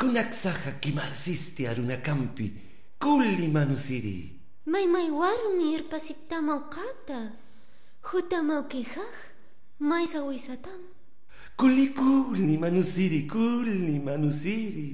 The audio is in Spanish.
kunaksaqa kimarsisti arunakampi kulli manusiri. May warmi irpasiptamaw qata. Hutamaw kihaq. May sawisatam. Kulli manusiri, kulli manusiri.